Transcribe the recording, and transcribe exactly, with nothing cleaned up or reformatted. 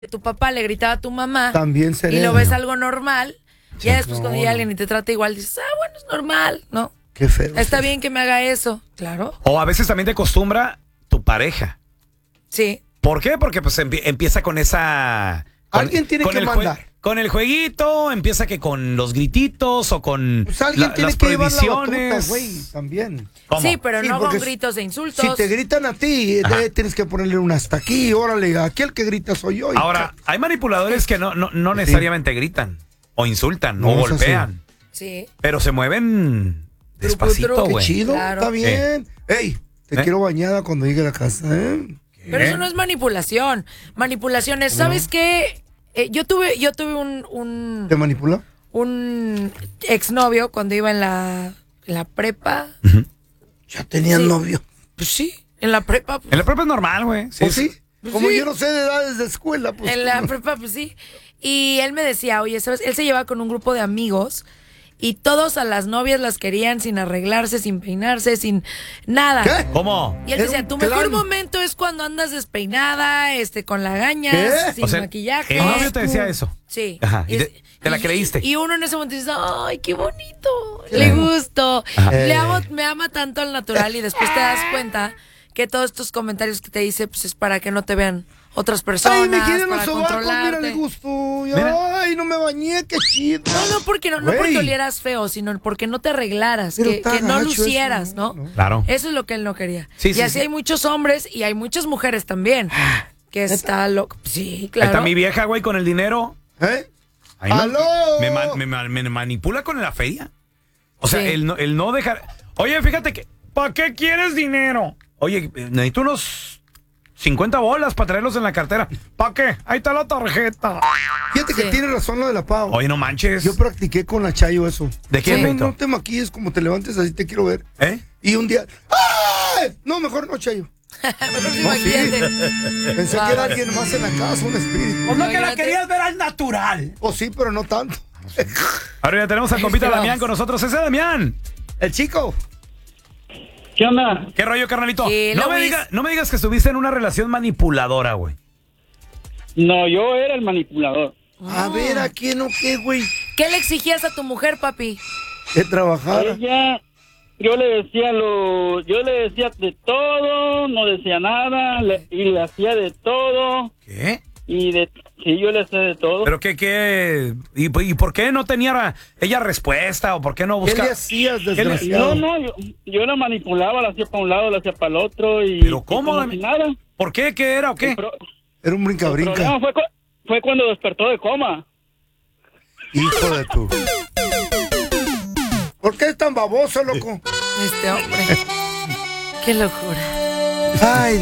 tu papá le gritaba a tu mamá también sería, y lo ves algo normal, sí, ya después no, cuando llega alguien y te trata igual, dices, ah, bueno, es normal, ¿no? Qué feo. Está sí. bien que me haga eso, claro. O a veces también te acostumbra tu pareja. Sí. ¿Por qué? Porque pues empie- empieza con esa... Con, Alguien tiene con que el jue- mandar. Con el jueguito, empieza que con los grititos o con Pues alguien la- tiene las que llevar la prohibiciones. batuta, güey, también. ¿Cómo? Sí, pero Sí, no porque con gritos e insultos. Si te gritan a ti, Ajá. eh, tienes que ponerle un hasta aquí, órale, aquí el que grita soy yo. y Ahora, hay manipuladores que no, no, no Sí. necesariamente gritan o insultan No, o eso sí. golpean, Sí. pero se mueven despacito, Truco, Qué güey. chido, Claro. está bien. Ey, te ¿Eh? quiero bañada cuando llegue a la casa, ¿eh? Pero eso no es manipulación. Manipulación es, ¿sabes qué? Eh, yo tuve, yo tuve un, un, ¿Te manipula? un exnovio cuando iba en la, en la prepa. Ya tenías Sí. novio. Pues sí, en la prepa. Pues, En la propia es normal, güey. Sí, ¿O sí? Pues Como sí. yo no sé de edades de escuela, pues. en la prepa, pues sí. Y él me decía, oye, ¿sabes? Él se llevaba con un grupo de amigos y todos a las novias las querían sin arreglarse, sin peinarse, sin nada. ¿Qué? ¿Cómo? Y él Era decía, un tu clan. mejor momento es cuando andas despeinada, este, con lagañas, ¿Qué? sin O sea, maquillaje. el novio te decía eso. Sí. Ajá, y Y- te- te la y- creíste. Y uno en ese momento dice, ay, qué bonito, le gusto. Ajá. Le Eh. amo, me ama tanto al natural y después te das cuenta que todos estos comentarios que te dice, pues es para que no te vean otras personas, Ay, me quieren los para sobacos, mira, controlarte. le gustó. Y, Mira. Ay, no me bañé, qué chido. No, no porque no, no Güey. porque olieras feo, sino porque no te arreglaras, Pero que, está que no gacho lucieras, eso, ¿no? ¿no? Claro. Eso es lo que él no quería. Sí, y sí, así sí. hay muchos hombres y hay muchas mujeres también. Que está loco. Sí, Ahí claro. está mi vieja, güey, con el dinero. ¿Eh? Ahí no- ¡Aló! Me, man- me man- me manipula con la feria. O sea, Sí. el, no, el no dejar... Oye, fíjate que... ¿Para qué quieres dinero? Oye, eh, necesito unos cincuenta bolas para traerlos en la cartera. ¿Para qué? Ahí está la tarjeta. Fíjate que Sí. tiene razón lo de la Pau. Oye, no manches. Yo practiqué con la Chayo eso. ¿De qué, No, Feito? no te maquilles como te levantes, así te quiero ver. ¿Eh? Y un día... ¡Ay! No, mejor no, Chayo. Mejor sin No, sí. maquillaje. Pensé que era alguien más en la casa, un espíritu. no que la Imagínate. querías ver al natural. O sí, pero no tanto. Ahora ya tenemos al compita Este, Damián vamos. con nosotros. Ese Damián. El chico. ¿Qué onda? ¿Qué rollo, carnalito? Sí, no, me Luis. diga- no me digas que estuviste en una relación manipuladora, güey. No, yo era el manipulador. A ver, ¿a quién o qué, güey? ¿Qué le exigías a tu mujer, papi? Que trabajara. Ella, yo le decía lo, yo le decía de todo, no decía nada, le- y le hacía de todo, ¿Qué? y de, sí, yo le hacía de todo. ¿Pero qué, qué? ¿Y, y por qué no tenía ella respuesta? ¿O por qué no ¿Qué buscaba? le hacías, le- desgraciado? No, no, yo, yo la manipulaba, la hacía para un lado, la hacía para el otro, y... ¿Pero y cómo, como Dami? si nada. ¿Por qué? ¿Qué era o qué? El, pro- Era un el brinca-brinca. problema fue, cu- fue cuando despertó de coma. Hijo de tu. ¿Por qué es tan baboso, loco? Este hombre. Qué locura. Ay,